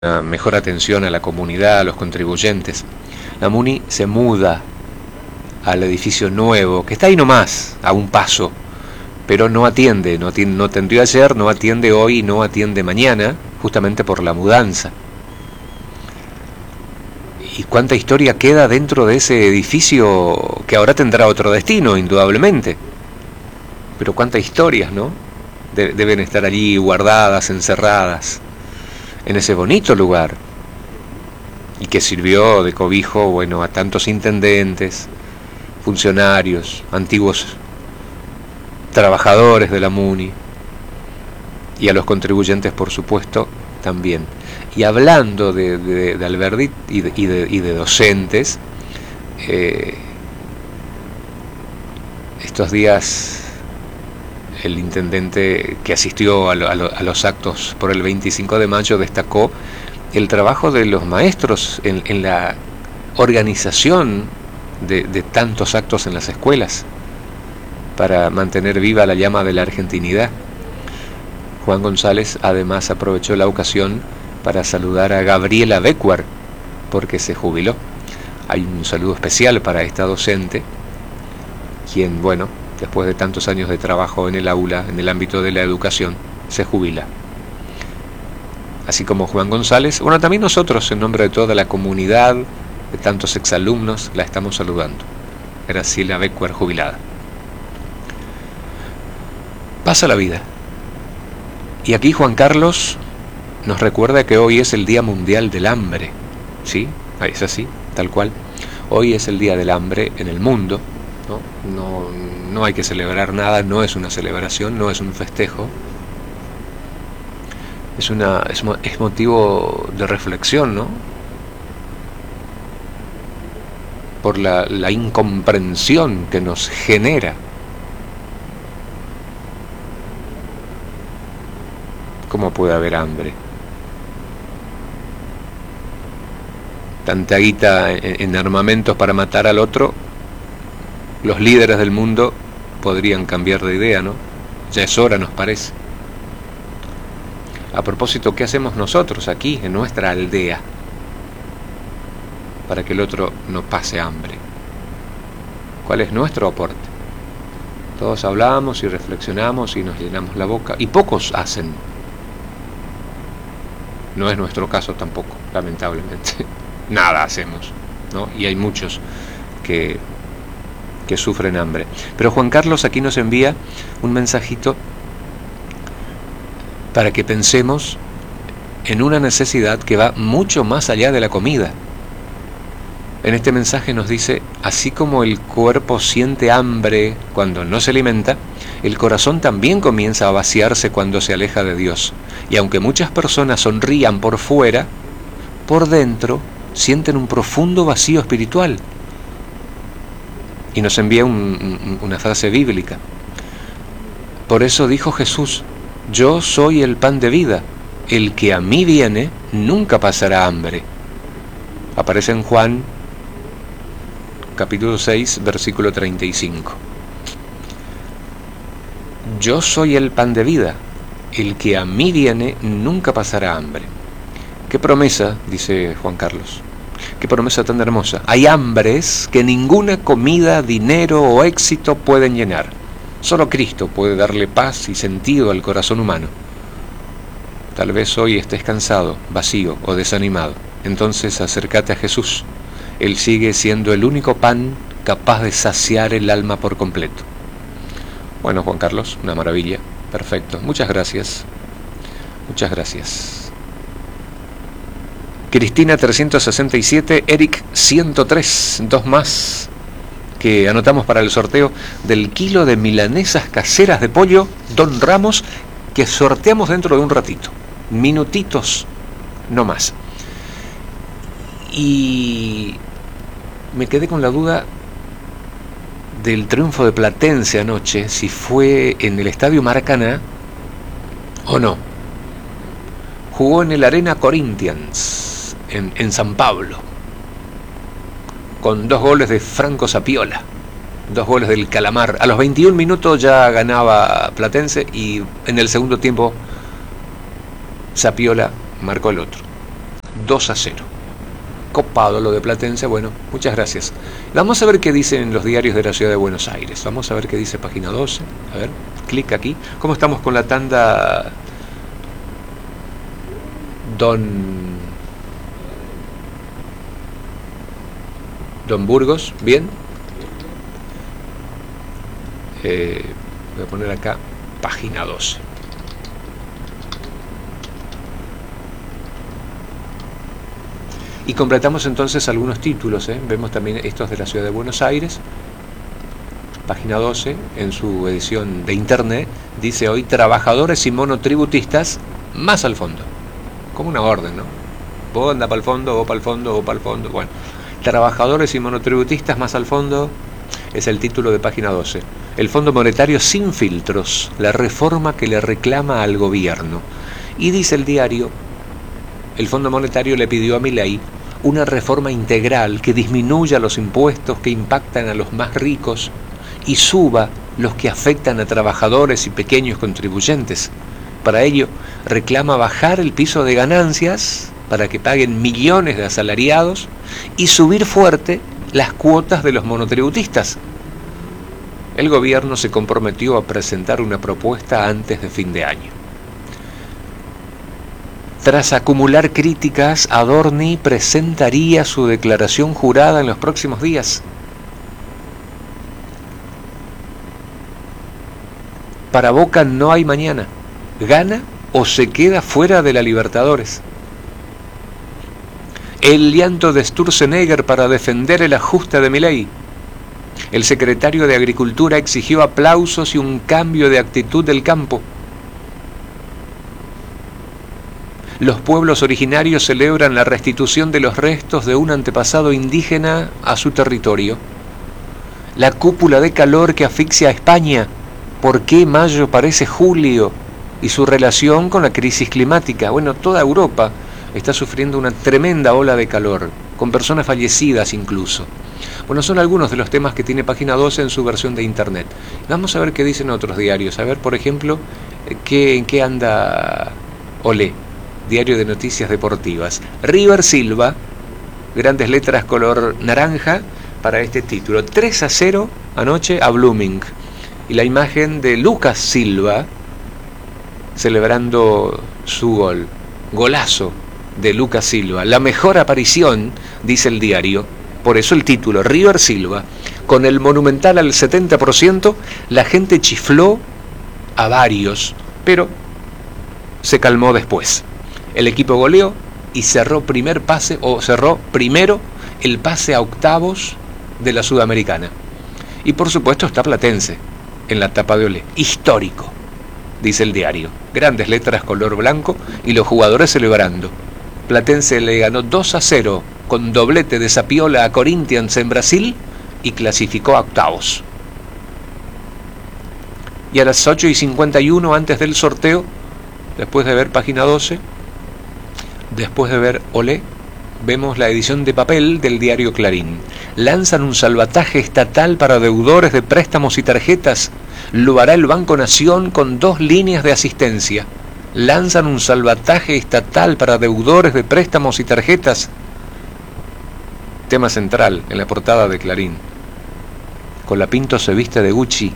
una mejor atención a la comunidad, a los contribuyentes. La MUNI se muda al edificio nuevo, que está ahí nomás, a un paso, pero no atiende, no atendió ayer, no atiende hoy, no atiende mañana, justamente por la mudanza. ¿Y cuánta historia queda dentro de ese edificio que ahora tendrá otro destino, indudablemente? Pero cuántas historias, ¿no? Deben estar allí guardadas, encerradas, en ese bonito lugar, y que sirvió de cobijo, bueno, a tantos intendentes, funcionarios, antiguos trabajadores de la MUNI, y a los contribuyentes, por supuesto, también. Y hablando de Alberdi y de docentes, estos días el intendente que asistió a los actos por el 25 de mayo destacó el trabajo de los maestros en la organización de tantos actos en las escuelas para mantener viva la llama de la argentinidad. Juan González además aprovechó la ocasión para saludar a Gabriela Becuar porque se jubiló. Hay un saludo especial para esta docente, quien, bueno, después de tantos años de trabajo en el aula, en el ámbito de la educación, se jubila. Así como Juan González, bueno, también nosotros, en nombre de toda la comunidad, de tantos exalumnos, la estamos saludando. Graciela Becuar, jubilada. Pasa la vida. Y aquí Juan Carlos nos recuerda que hoy es el Día Mundial del Hambre. ¿Sí? Es así, tal cual. Hoy es el Día del Hambre en el mundo. No hay que celebrar nada, no es una celebración, no es un festejo. Es motivo de reflexión, ¿no? Por la incomprensión que nos genera. ¿Cómo puede haber hambre? Tanta guita en armamentos para matar al otro. Los líderes del mundo podrían cambiar de idea, ¿no? Ya es hora, nos parece. A propósito, ¿qué hacemos nosotros aquí, en nuestra aldea, para que el otro no pase hambre? ¿Cuál es nuestro aporte? Todos hablamos y reflexionamos y nos llenamos la boca, y pocos hacen. No es nuestro caso tampoco, lamentablemente. Nada hacemos, ¿no? Y hay muchos que sufren hambre. Pero Juan Carlos aquí nos envía un mensajito para que pensemos en una necesidad que va mucho más allá de la comida. En este mensaje nos dice, así como el cuerpo siente hambre cuando no se alimenta, el corazón también comienza a vaciarse cuando se aleja de Dios. Y aunque muchas personas sonrían por fuera, por dentro sienten un profundo vacío espiritual. Y nos envía una frase bíblica. Por eso dijo Jesús, yo soy el pan de vida, el que a mí viene nunca pasará hambre. Aparece en Juan, capítulo 6, versículo 35. Yo soy el pan de vida, el que a mí viene nunca pasará hambre. Qué promesa, dice Juan Carlos. Qué promesa tan hermosa. Hay hambres que ninguna comida, dinero o éxito pueden llenar. Solo Cristo puede darle paz y sentido al corazón humano. Tal vez hoy estés cansado, vacío o desanimado. Entonces acércate a Jesús. Él sigue siendo el único pan capaz de saciar el alma por completo. Bueno, Juan Carlos, una maravilla. Perfecto. Muchas gracias. Muchas gracias. Cristina 367, Eric 103, dos más que anotamos para el sorteo del kilo de milanesas caseras de pollo Don Ramos, que sorteamos dentro de un ratito, minutitos, no más. Y me quedé con la duda del triunfo de Platense anoche, si fue en el Estadio Maracaná o no. Jugó en el Arena Corinthians en San Pablo, con 2 goles de Franco Sapiola, 2 goles del Calamar. A los 21 minutos ya ganaba Platense y en el segundo tiempo Sapiola marcó el otro. 2-0. Copado lo de Platense, bueno, muchas gracias. Vamos a ver qué dicen los diarios de la ciudad de Buenos Aires. Vamos a ver qué dice página 12. A ver, clic aquí. ¿Cómo estamos con la tanda? Don Burgos, bien. Voy a poner acá página 12. Y completamos entonces algunos títulos, Vemos también estos de la ciudad de Buenos Aires. Página 12, en su edición de internet, dice hoy trabajadores y monotributistas más al fondo. Como una orden, ¿no? Vos anda para el fondo, vos para el fondo, vos para el fondo. Bueno, trabajadores y monotributistas más al fondo es el título de página 12. El Fondo Monetario sin filtros, la reforma que le reclama al gobierno. Y dice el diario, el Fondo Monetario le pidió a Milei una reforma integral que disminuya los impuestos que impactan a los más ricos y suba los que afectan a trabajadores y pequeños contribuyentes. Para ello, reclama bajar el piso de ganancias para que paguen millones de asalariados y subir fuerte las cuotas de los monotributistas. El gobierno se comprometió a presentar una propuesta antes de fin de año. Tras acumular críticas, Adorni presentaría su declaración jurada en los próximos días. Para Boca no hay mañana. Gana o se queda fuera de la Libertadores. El llanto de Sturzenegger para defender el ajuste de Milei. El secretario de Agricultura exigió aplausos y un cambio de actitud del campo. Los pueblos originarios celebran la restitución de los restos de un antepasado indígena a su territorio. La cúpula de calor que asfixia a España. ¿Por qué mayo parece julio? Y su relación con la crisis climática. Bueno, toda Europa está sufriendo una tremenda ola de calor, con personas fallecidas incluso. Bueno, son algunos de los temas que tiene página 12 en su versión de internet. Vamos a ver qué dicen otros diarios. A ver, por ejemplo, en qué anda Olé, diario de noticias deportivas. River Silva, grandes letras color naranja para este título. 3-0 anoche a Blooming. Y la imagen de Lucas Silva celebrando su gol. Golazo de Lucas Silva. La mejor aparición, dice el diario. Por eso el título, River Silva. Con el Monumental al 70%, la gente chifló a varios, pero se calmó después. El equipo goleó y cerró primero el pase a octavos de la Sudamericana. Y por supuesto está Platense en la tapa de Olé. Histórico, dice el diario. Grandes letras color blanco y los jugadores celebrando. Platense le ganó 2-0 con doblete de Zapiola a Corinthians en Brasil y clasificó a octavos. Y a las 8:51 antes del sorteo, después de ver página 12, después de ver Olé, vemos la edición de papel del diario Clarín. Lanzan un salvataje estatal para deudores de préstamos y tarjetas. Lo hará el Banco Nación con 2 líneas de asistencia. Lanzan un salvataje estatal para deudores de préstamos y tarjetas. Tema central en la portada de Clarín. Colapinto se viste de Gucci.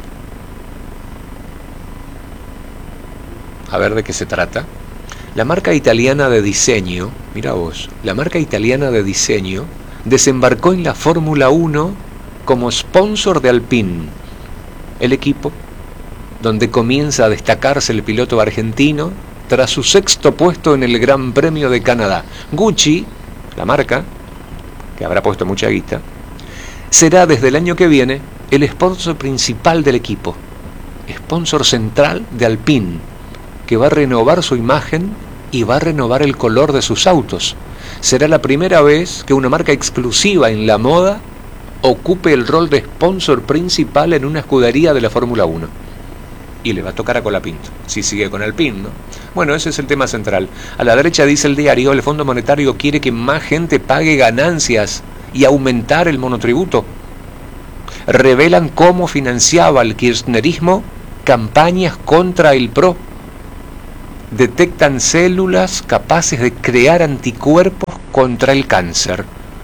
A ver de qué se trata. La marca italiana de diseño, mira vos, la marca italiana de diseño desembarcó en la Fórmula 1 como sponsor de Alpine, el equipo donde comienza a destacarse el piloto argentino tras su 6º puesto en el Gran Premio de Canadá. Gucci, la marca, que habrá puesto mucha guita, será desde el año que viene el sponsor principal del equipo, sponsor central de Alpine, que va a renovar su imagen y va a renovar el color de sus autos. Será la primera vez que una marca exclusiva en la moda ocupe el rol de sponsor principal en una escudería de la Fórmula 1. Y le va a tocar a Colapinto, si sigue con Alpine, ¿no? Bueno, ese es el tema central. A la derecha dice el diario, el Fondo Monetario quiere que más gente pague ganancias y aumentar el monotributo. Revelan cómo financiaba el kirchnerismo campañas contra el PRO. Detectan células capaces de crear anticuerpos contra el cáncer.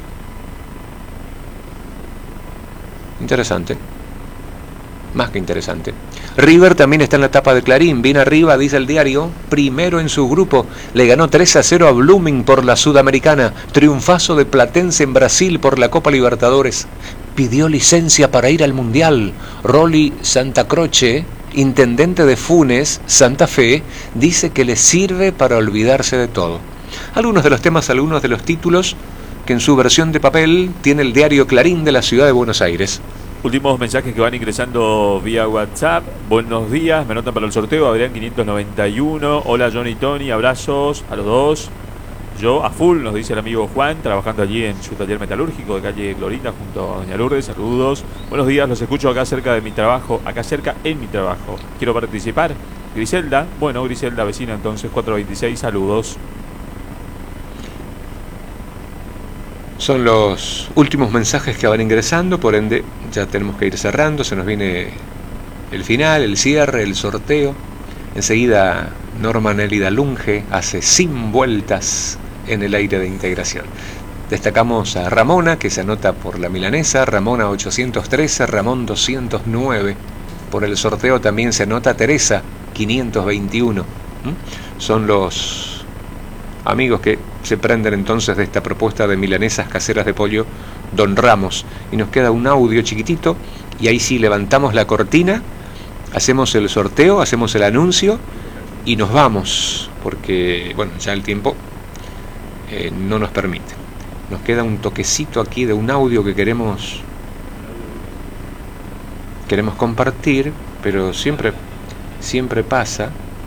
Interesante. Más que interesante. River también está en la tapa de Clarín, bien arriba, dice el diario, primero en su grupo, le ganó 3-0 a Blooming por la Sudamericana, triunfazo de Platense en Brasil por la Copa Libertadores, pidió licencia para ir al Mundial. Rolly Santa Croce, intendente de Funes, Santa Fe, dice que le sirve para olvidarse de todo. Algunos de los temas, algunos de los títulos que en su versión de papel tiene el diario Clarín de la ciudad de Buenos Aires. Últimos mensajes que van ingresando vía WhatsApp. Buenos días, me anotan para el sorteo. Adrián 591. Hola Johnny y Tony, abrazos a los dos. Yo a full, nos dice el amigo Juan, trabajando allí en su taller metalúrgico de calle Glorinda junto a Doña Lourdes. Saludos. Buenos días, los escucho acá cerca de mi trabajo, acá cerca en mi trabajo. Quiero participar. Griselda, bueno, Griselda, vecina entonces, 426, saludos. Son los últimos mensajes que van ingresando, por ende ya tenemos que ir cerrando, se nos viene el final, el cierre, el sorteo. Enseguida Norma Nélida Lunge hace 100 vueltas en el aire de integración. Destacamos a Ramona, que se anota por la milanesa, Ramona 813, Ramón 209. Por el sorteo también se anota Teresa 521. Son los amigos que se prenden entonces de esta propuesta de milanesas caseras de pollo Don Ramos. Y nos queda un audio chiquitito y ahí sí levantamos la cortina, hacemos el sorteo, hacemos el anuncio y nos vamos, porque bueno, ya el tiempo no nos permite. Nos queda un toquecito aquí de un audio que queremos compartir, pero siempre pasa.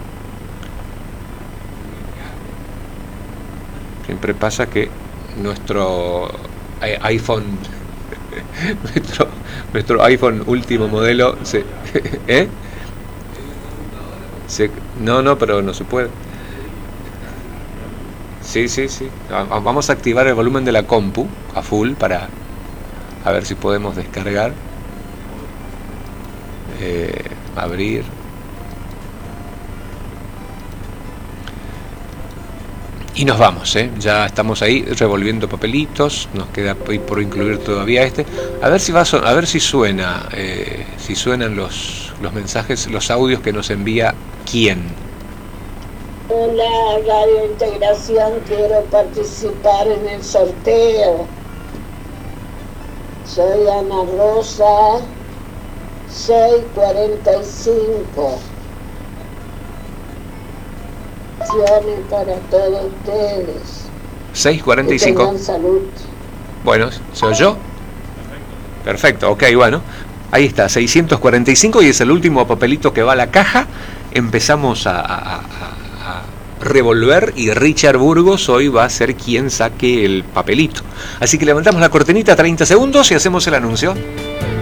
Siempre pasa que nuestro iPhone, nuestro iPhone último modelo no, pero no se puede. Sí. Vamos a activar el volumen de la compu a full para a ver si podemos descargar. Abrir. Y nos vamos, ya estamos ahí revolviendo papelitos, nos queda por incluir todavía este. A ver si a ver si suena, si suenan los mensajes, los audios que nos envía quién. Hola, Radio Integración, quiero participar en el sorteo. Soy Ana Rosa, 645. Para todos ustedes. 6:45. Salud. Bueno, ¿soy yo? Perfecto, ok, bueno. Ahí está, 645 y es el último papelito que va a la caja. Empezamos a revolver y Richard Burgos hoy va a ser quien saque el papelito. Así que levantamos la cortinita 30 segundos y hacemos el anuncio.